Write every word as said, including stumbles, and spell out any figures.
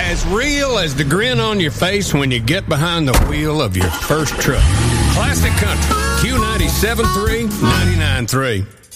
As real as the grin on your face when you get behind the wheel of your first truck. Classic Country, Q ninety-seven point three, ninety-nine point three.